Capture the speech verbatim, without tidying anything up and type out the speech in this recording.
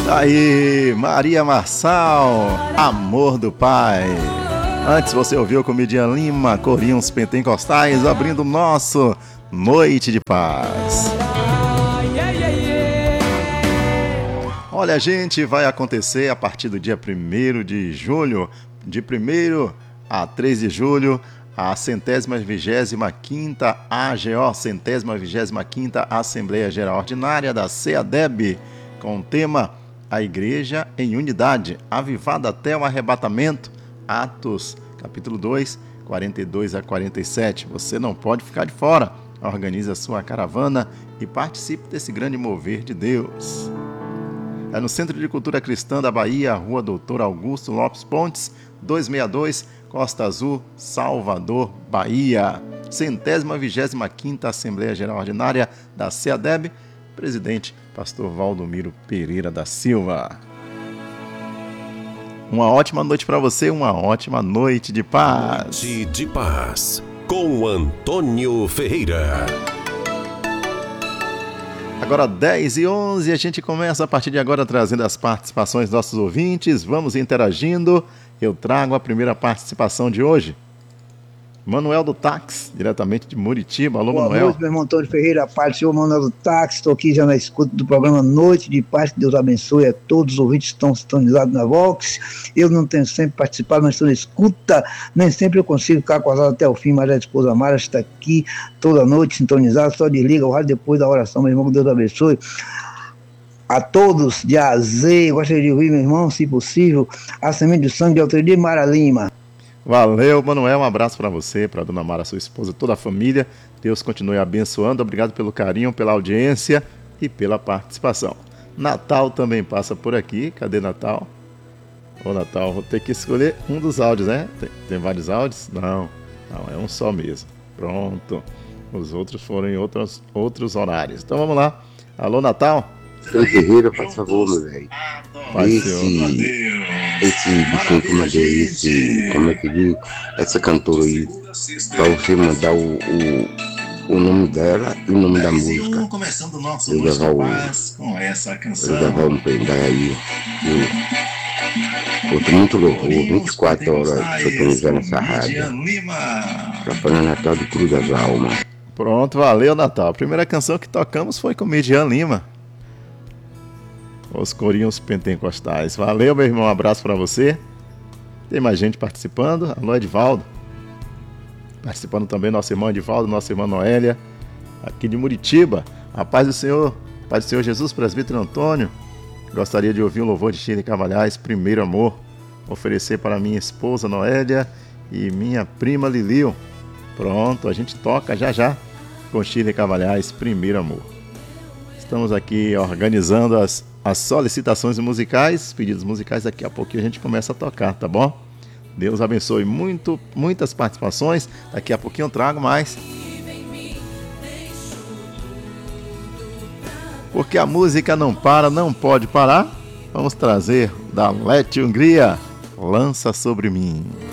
Aí, Maria Marçal, Amor do Pai. Antes você ouviu com Midian Lima, Corinhos Pentecostais, abrindo o nosso Noite de Paz. Olha, gente, vai acontecer a partir do dia primeiro de julho, de primeiro a três de julho, a centésima vigésima quinta A G O, centésima vigésima quinta Assembleia Geral Ordinária da CEADEB, com o tema A Igreja em Unidade, avivada até o arrebatamento, Atos, capítulo dois, quarenta e dois a quarenta e sete. Você não pode ficar de fora. Organize a sua caravana e participe desse grande mover de Deus. É no Centro de Cultura Cristã da Bahia, Rua Doutor Augusto Lopes Pontes, duzentos e sessenta e dois, Costa Azul, Salvador, Bahia. Centésima vigésima quinta Assembleia Geral Ordinária da CEADEB, presidente Pastor Valdomiro Pereira da Silva. Uma ótima noite para você, uma ótima noite de paz. Noite de Paz, com Antônio Ferreira. Agora dez e onze, a gente começa a partir de agora trazendo as participações dos nossos ouvintes. Vamos interagindo. Eu trago a primeira participação de hoje. Manuel do Táxi, diretamente de Muritiba. Alô, Boa Manuel. Boa noite, meu irmão Antônio Ferreira. Paz do Senhor, Manuel do Táxi. Estou aqui já na escuta do programa Noite de Paz. Que Deus abençoe a todos os ouvintes que estão sintonizados na Vox. Eu não tenho sempre participado, mas estou na escuta. Nem sempre eu consigo ficar acordado até o fim, mas a esposa Mara está aqui toda noite sintonizada. Só desliga o rádio depois da oração, meu irmão. Que Deus abençoe a todos de A a Z. Gostaria de ouvir, meu irmão, se possível, a semente do sangue de Altair Mara Lima. Valeu, Manuel, um abraço para você, para a dona Mara, sua esposa, toda a família. Deus continue abençoando, obrigado pelo carinho, pela audiência e pela participação. Natal também passa por aqui, cadê Natal? Ô Natal, vou ter que escolher um dos áudios, né? Tem, tem vários áudios? Não, não, é um só mesmo. Pronto, os outros foram em outros, outros horários. Então vamos lá, alô Natal? Antônio Ferreira, por favor, meu velho. Esse, esse bichinho que eu mandei, esse, como é que diz, essa cantora aí, pra você mandar o, o, o nome dela e o nome da música. Começando o nosso eu levar o, com essa canção. Eu levar um pendrive aí. Eu, eu tô muito louco, vinte e quatro horas sintonizando essa rádio. Pra falar Natal de Cruz das Almas. Pronto, valeu Natal. A primeira canção que tocamos foi com Midian Lima. Os Corinhos Pentecostais. Valeu, meu irmão, um abraço para você. Tem mais gente participando. Alô, Edivaldo. Participando também nosso irmão Edivaldo, nossa irmã Noélia, aqui de Muritiba. A paz do Senhor, paz do Senhor Jesus, presbítero Antônio. Gostaria de ouvir o louvor de Shirley Carvalhais, Primeiro Amor. Oferecer para minha esposa Noélia e minha prima Lilio. Pronto, a gente toca já já com Shirley Carvalhais, Primeiro Amor. Estamos aqui organizando as, as solicitações musicais, pedidos musicais. Daqui a pouquinho a gente começa a tocar, tá bom? Deus abençoe muito, muitas participações. Daqui a pouquinho eu trago mais. Porque a música não para, não pode parar. Vamos trazer da Lete Hungria, Lança Sobre Mim.